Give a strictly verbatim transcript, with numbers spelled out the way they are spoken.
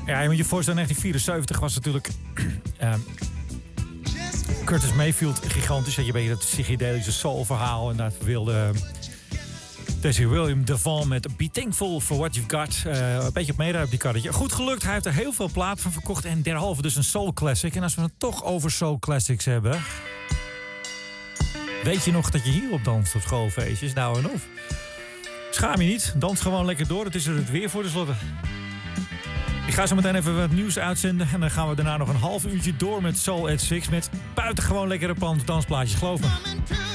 Ja, je moet je voorstellen, negentien vierenzeventig was natuurlijk... uh, Curtis Mayfield gigantisch. Je weet dat psychedelische soul-verhaal. En daar wilde Tennessee William Devon met Be Thankful for What You've Got. Uh, een beetje op meerijden op die karretje. Goed gelukt. Hij heeft er heel veel plaat van verkocht. En derhalve dus een soul classic. En als we het toch over soul classics hebben... Weet je nog dat je hierop danst op schoolfeestjes? Nou en of. Schaam je niet. Dans gewoon lekker door. Het is er het weer voor de slotte. Ik ga zo meteen even wat nieuws uitzenden. En dan gaan we daarna nog een half uurtje door met Soul at Six. Met buitengewoon lekkere dansplaatjes, geloof me.